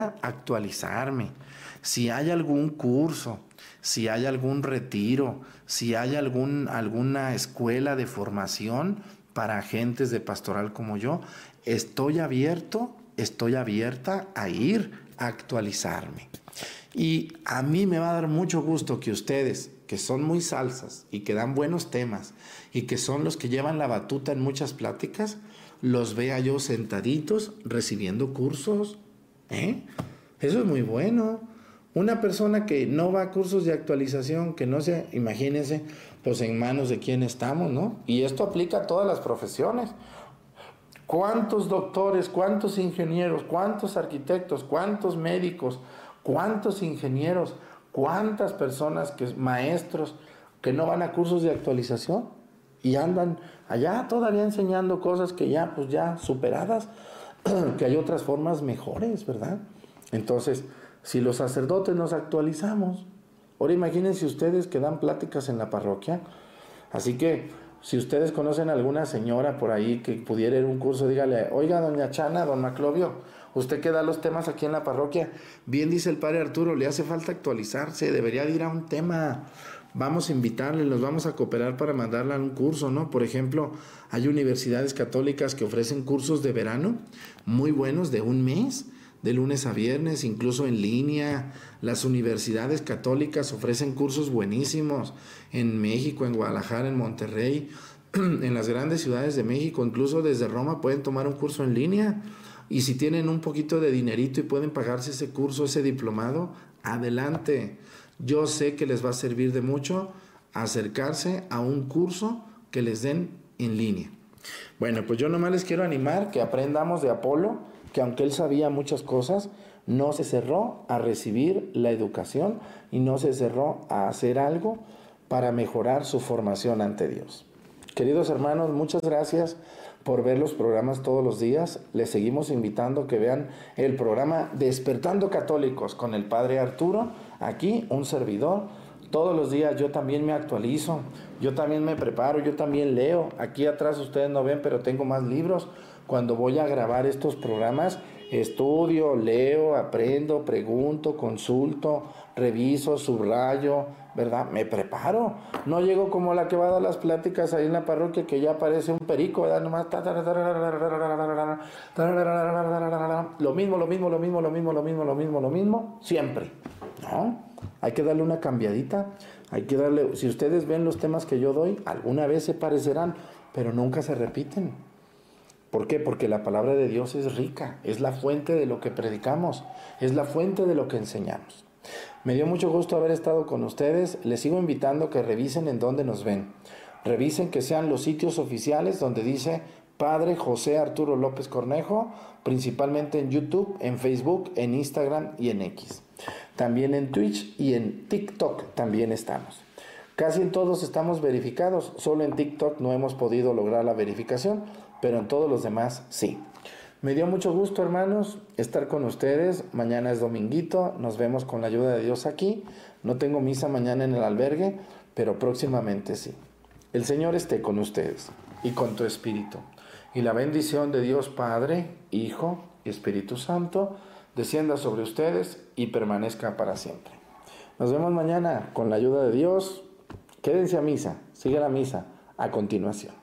actualizarme. Si hay algún curso, si hay algún retiro, si hay alguna escuela de formación para agentes de pastoral como yo, estoy abierta a ir a actualizarme. Y a mí me va a dar mucho gusto que ustedes, que son muy salsas y que dan buenos temas y que son los que llevan la batuta en muchas pláticas, los vea yo sentaditos recibiendo cursos. Eso es muy bueno. Una persona que no va a cursos de actualización, que no se, imagínense, pues en manos de quién estamos, ¿no? Y esto aplica a todas las profesiones. ¿Cuántos doctores, cuántos ingenieros, cuántos arquitectos, cuántos médicos, cuántos ingenieros, cuántas personas, maestros, que no van a cursos de actualización y andan allá todavía enseñando cosas que ya, pues ya superadas, que hay otras formas mejores, ¿verdad? Entonces, si los sacerdotes nos actualizamos, ahora imagínense ustedes que dan pláticas en la parroquia. Así que, si ustedes conocen a alguna señora por ahí que pudiera ir a un curso, dígale: oiga, doña Chana, don Maclovio, usted que da los temas aquí en la parroquia, bien dice el padre Arturo, le hace falta actualizarse, debería de ir a un tema. Vamos a invitarle, los vamos a cooperar para mandarla a un curso, ¿no? Por ejemplo, hay universidades católicas que ofrecen cursos de verano muy buenos de un mes, de lunes a viernes, incluso en línea. Las universidades católicas ofrecen cursos buenísimos en México, en Guadalajara, en Monterrey, en las grandes ciudades de México, incluso desde Roma pueden tomar un curso en línea. Y si tienen un poquito de dinerito y pueden pagarse ese curso, ese diplomado, adelante. Yo sé que les va a servir de mucho acercarse a un curso que les den en línea. Bueno, pues yo nomás les quiero animar que aprendamos de Apolo, que aunque él sabía muchas cosas, no se cerró a recibir la educación y no se cerró a hacer algo para mejorar su formación ante Dios. Queridos hermanos, muchas gracias por ver los programas todos los días. Les seguimos invitando que vean el programa Despertando Católicos con el Padre Arturo, aquí un servidor. Todos los días yo también me actualizo, yo también me preparo, yo también leo. Aquí atrás ustedes no ven, pero tengo más libros. Cuando voy a grabar estos programas, estudio, leo, aprendo, pregunto, consulto, reviso, subrayo, ¿verdad? Me preparo. No llego como la que va a dar las pláticas ahí en la parroquia, que ya parece un perico, ¿verdad? Nomás lo mismo, siempre, ¿no? Hay que darle una cambiadita, hay que darle, si ustedes ven los temas que yo doy, alguna vez se parecerán, pero nunca se repiten. ¿Por qué? Porque la palabra de Dios es rica, es la fuente de lo que predicamos, es la fuente de lo que enseñamos. Me dio mucho gusto haber estado con ustedes. Les sigo invitando que revisen en dónde nos ven. Revisen que sean los sitios oficiales donde dice Padre José Arturo López Cornejo, principalmente en YouTube, en Facebook, en Instagram y en X. También en Twitch y en TikTok también estamos. Casi en todos estamos verificados, solo en TikTok no hemos podido lograr la verificación, pero en todos los demás sí. Me dio mucho gusto, hermanos, estar con ustedes. Mañana es dominguito, nos vemos con la ayuda de Dios aquí. No tengo misa mañana en el albergue, pero próximamente sí. El Señor esté con ustedes y con tu espíritu. Y la bendición de Dios Padre, Hijo y Espíritu Santo descienda sobre ustedes y permanezca para siempre. Nos vemos mañana con la ayuda de Dios. Quédense a misa, sigue la misa a continuación.